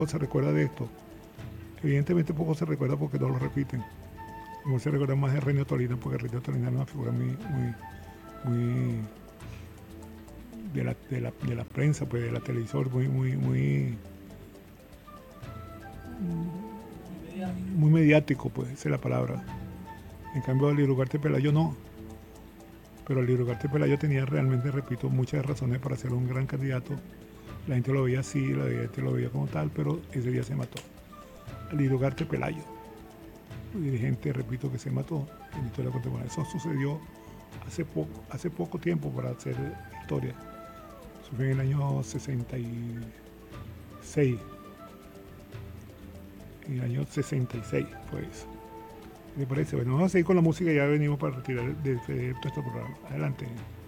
se recuerda de esto. Evidentemente poco se recuerda porque no lo repiten. Como se recuerda más de Renio Tolina, porque Renio Tolina es una figura muy de la prensa, pues de la televisor, muy mediático, pues esa es la palabra. En cambio, Lirio Ugarte Pelayo no. Pero Lirio Ugarte Pelayo tenía realmente, repito, muchas razones para ser un gran candidato. La gente lo veía así, la gente lo veía como tal, pero ese día se mató. Lirio Ugarte Pelayo, dirigente, repito, que se mató en la historia contemporánea. Eso sucedió hace poco tiempo para hacer historia. Eso fue en el año 66. En el año 66 fue eso. ¿Me parece? Bueno, vamos a seguir con la música y ya venimos para retirar de nuestro programa. Adelante.